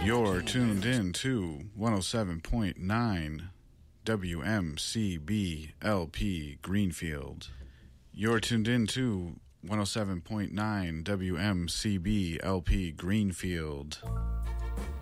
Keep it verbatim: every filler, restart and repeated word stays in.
You're tuned in to one oh seven point nine W M C B L P Greenfield. You're tuned in to one oh seven point nine W M C B L P Greenfield.